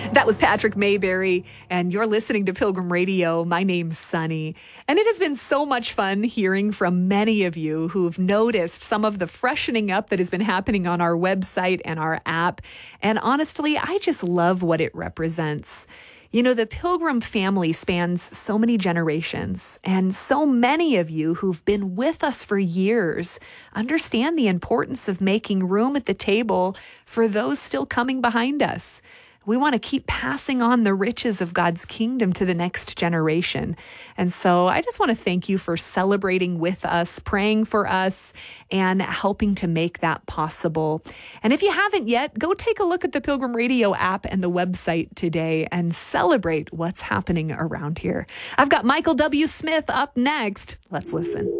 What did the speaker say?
That was Patrick Mayberry, and you're listening to Pilgrim Radio. My name's Sunny, and it has been so much fun hearing from many of you who've noticed some of the freshening up that has been happening on our website and our app. And honestly, I just love what it represents. You know, the Pilgrim family spans so many generations, and so many of you who've been with us for years understand the importance of making room at the table for those still coming behind us. We want to keep passing on the riches of God's kingdom to the next generation. And so I just want to thank you for celebrating with us, praying for us, and helping to make that possible. And if you haven't yet, go take a look at the Pilgrim Radio app and the website today and celebrate what's happening around here. I've got Michael W. Smith up next. Let's listen.